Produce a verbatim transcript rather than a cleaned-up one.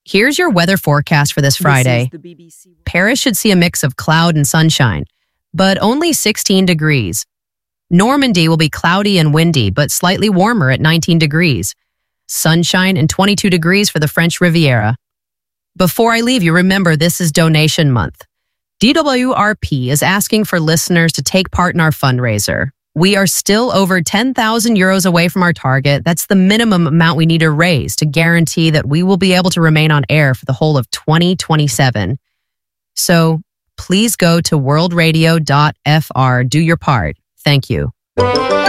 Here's your weather forecast for this Friday. This Paris should see a mix of cloud and sunshine, but only sixteen degrees. Normandy will be cloudy and windy, but slightly warmer at nineteen degrees. Sunshine and twenty-two degrees for the French Riviera. Before I leave you, remember this is donation month. D W R P is asking for listeners to take part in our fundraiser. We are still over ten thousand euros away from our target. That's the minimum amount we need to raise to guarantee that we will be able to remain on air for the whole of twenty twenty-seven. So please go to world radio dot f r. Do your part. Thank you.